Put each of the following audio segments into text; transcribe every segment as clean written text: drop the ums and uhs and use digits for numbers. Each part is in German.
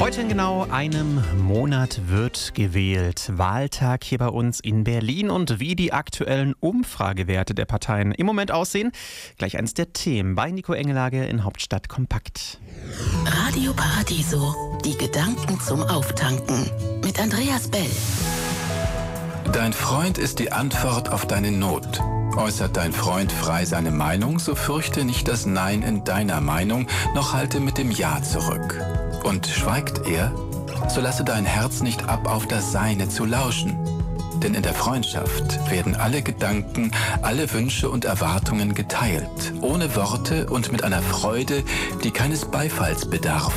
Heute in genau einem Monat wird gewählt. Wahltag hier bei uns in Berlin und wie die aktuellen Umfragewerte der Parteien im Moment aussehen. Gleich eins der Themen bei Nico Engelage in Hauptstadt Kompakt. Radio Paradiso, die Gedanken zum Auftanken mit Andreas Bell. Dein Freund ist die Antwort auf deine Not. Äußert dein Freund frei seine Meinung, so fürchte nicht das Nein in deiner Meinung, noch halte mit dem Ja zurück. Und schweigt er, so lasse dein Herz nicht ab, auf das Seine zu lauschen. Denn in der Freundschaft werden alle Gedanken, alle Wünsche und Erwartungen geteilt, ohne Worte und mit einer Freude, die keines Beifalls bedarf.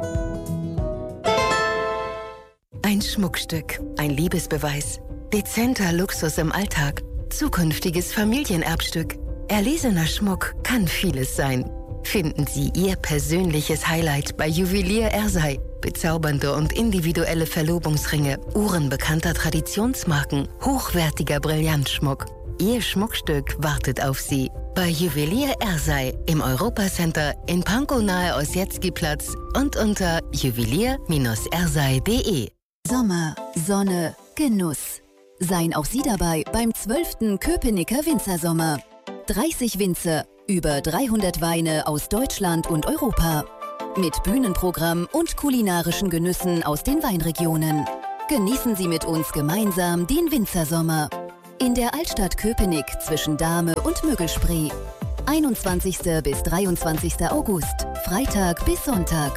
Ein Schmuckstück, ein Liebesbeweis, dezenter Luxus im Alltag, zukünftiges Familienerbstück. Erlesener Schmuck kann vieles sein. Finden Sie Ihr persönliches Highlight bei Juwelier Ersey. Bezaubernde und individuelle Verlobungsringe, Uhren bekannter Traditionsmarken, hochwertiger Brillantschmuck. Ihr Schmuckstück wartet auf Sie. Bei Juwelier Ersey im Europacenter in Pankow nahe Ossietzky-Platz und unter juwelier-ersey.de. Sommer, Sonne, Genuss. Seien auch Sie dabei beim 12. Köpenicker Winzersommer. 30 Winzer, über 300 Weine aus Deutschland und Europa. Mit Bühnenprogramm und kulinarischen Genüssen aus den Weinregionen. Genießen Sie mit uns gemeinsam den Winzersommer. In der Altstadt Köpenick zwischen Dahme und Müggelspree. 21. bis 23. August, Freitag bis Sonntag.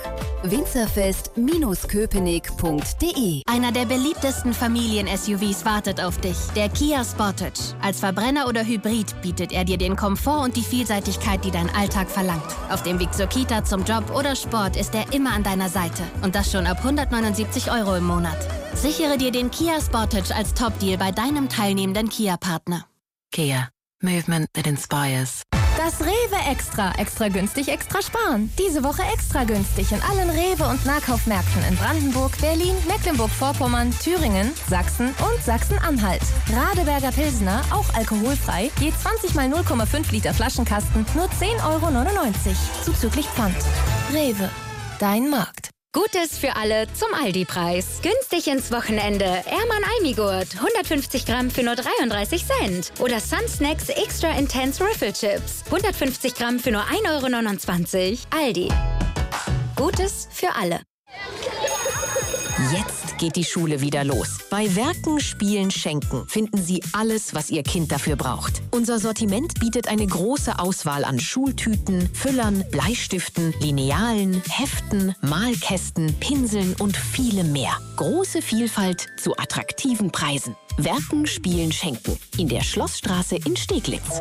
Winzerfest-köpenick.de. Einer der beliebtesten Familien-SUVs wartet auf dich, der Kia Sportage. Als Verbrenner oder Hybrid bietet er dir den Komfort und die Vielseitigkeit, die dein Alltag verlangt. Auf dem Weg zur Kita, zum Job oder Sport ist er immer an deiner Seite. Und das schon ab 179 € im Monat. Sichere dir den Kia Sportage als Top-Deal bei deinem teilnehmenden Kia-Partner. Kia. Movement that inspires. Das Rewe Extra. Extra günstig, extra sparen. Diese Woche extra günstig in allen Rewe- und Nahkaufmärkten in Brandenburg, Berlin, Mecklenburg-Vorpommern, Thüringen, Sachsen und Sachsen-Anhalt. Radeberger Pilsner, auch alkoholfrei, je 20 mal 0,5 Liter Flaschenkasten, nur 10,99 € zuzüglich Pfand. Rewe, dein Markt. Gutes für alle zum Aldi-Preis. Günstig ins Wochenende. Erman Almigurt, 150 Gramm für nur 33 Cent. Oder Sun Snacks Extra Intense Riffle Chips, 150 Gramm für nur 1,29 €. Aldi. Gutes für alle. Jetzt geht die Schule wieder los. Bei Werken, Spielen, Schenken finden Sie alles, was Ihr Kind dafür braucht. Unser Sortiment bietet eine große Auswahl an Schultüten, Füllern, Bleistiften, Linealen, Heften, Malkästen, Pinseln und vielem mehr. Große Vielfalt zu attraktiven Preisen. Werken, Spielen, Schenken. In der Schlossstraße in Steglitz.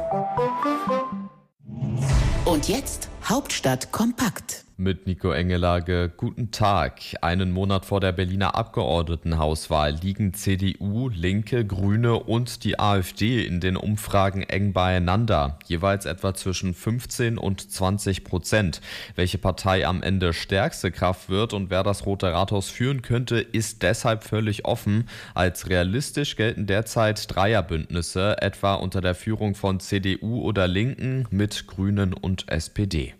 Und jetzt Hauptstadt kompakt. Mit Nico Engelage, guten Tag. Einen Monat vor der Berliner Abgeordnetenhauswahl liegen CDU, Linke, Grüne und die AfD in den Umfragen eng beieinander, jeweils etwa zwischen 15 und 20%. Welche Partei am Ende stärkste Kraft wird und wer das Rote Rathaus führen könnte, ist deshalb völlig offen. Als realistisch gelten derzeit Dreierbündnisse, etwa unter der Führung von CDU oder Linken mit Grünen und SPD.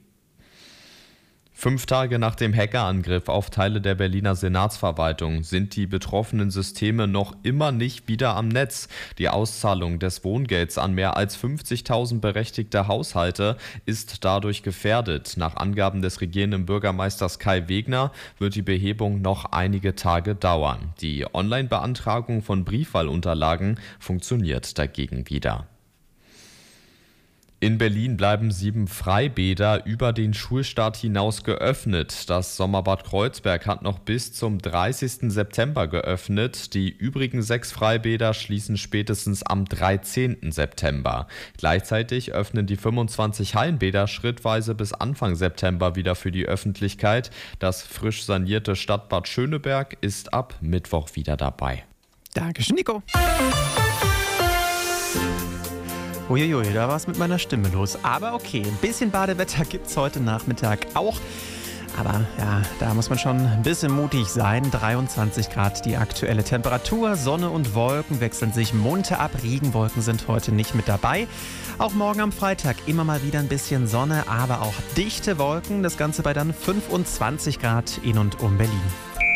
5 Tage nach dem Hackerangriff auf Teile der Berliner Senatsverwaltung sind die betroffenen Systeme noch immer nicht wieder am Netz. Die Auszahlung des Wohngelds an mehr als 50.000 berechtigte Haushalte ist dadurch gefährdet. Nach Angaben des regierenden Bürgermeisters Kai Wegner wird die Behebung noch einige Tage dauern. Die Online-Beantragung von Briefwahlunterlagen funktioniert dagegen wieder. In Berlin bleiben 7 Freibäder über den Schulstart hinaus geöffnet. Das Sommerbad Kreuzberg hat noch bis zum 30. September geöffnet. Die übrigen 6 Freibäder schließen spätestens am 13. September. Gleichzeitig öffnen die 25 Hallenbäder schrittweise bis Anfang September wieder für die Öffentlichkeit. Das frisch sanierte Stadtbad Schöneberg ist ab Mittwoch wieder dabei. Dankeschön, Nico. Uiuiui, da war es mit meiner Stimme los. Aber okay, ein bisschen Badewetter gibt es heute Nachmittag auch. Aber ja, da muss man schon ein bisschen mutig sein. 23 Grad die aktuelle Temperatur. Sonne und Wolken wechseln sich munter ab. Regenwolken sind heute nicht mit dabei. Auch morgen am Freitag immer mal wieder ein bisschen Sonne, aber auch dichte Wolken. Das Ganze bei dann 25 Grad in und um Berlin.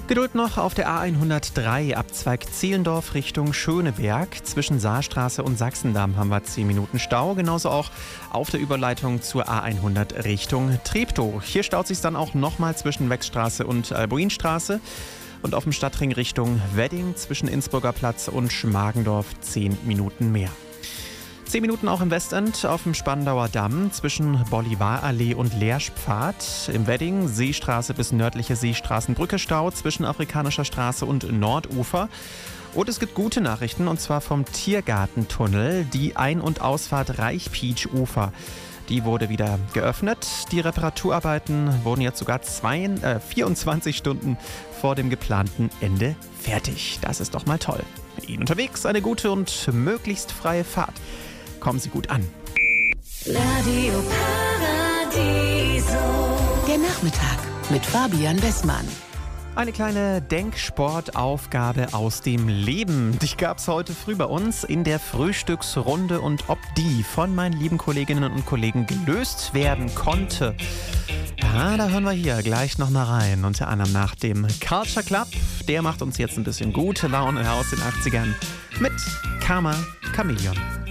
Geduld noch auf der A103, Abzweig Zehlendorf Richtung Schöneberg. Zwischen Saarstraße und Sachsendamm haben wir 10 Minuten Stau. Genauso auch auf der Überleitung zur A100 Richtung Treptow. Hier staut sich dann auch nochmal zwischen Wechstraße und Albuinstraße. Und auf dem Stadtring Richtung Wedding zwischen Innsbrucker Platz und Schmargendorf 10 Minuten mehr. 10 Minuten auch im Westend auf dem Spandauer Damm zwischen Bolivarallee und Lerschpfad. Im Wedding Seestraße bis nördliche Seestraßenbrücke Stau zwischen Afrikanischer Straße und Nordufer. Und es gibt gute Nachrichten, und zwar vom Tiergartentunnel. Die Ein- und Ausfahrt Reichpietsch-Ufer, die wurde wieder geöffnet. Die Reparaturarbeiten wurden jetzt sogar 24 Stunden vor dem geplanten Ende fertig. Das ist doch mal toll. Ihnen unterwegs eine gute und möglichst freie Fahrt. Kommen Sie gut an. Radio Paradiso. Der Nachmittag mit Fabian Bessmann. Eine kleine Denksportaufgabe aus dem Leben. Die gab es heute früh bei uns in der Frühstücksrunde. Und ob die von meinen lieben Kolleginnen und Kollegen gelöst werden konnte, ja, da hören wir hier gleich noch mal rein. Unter anderem nach dem Culture Club. Der macht uns jetzt ein bisschen gute Laune aus den 80ern mit Karma Chameleon.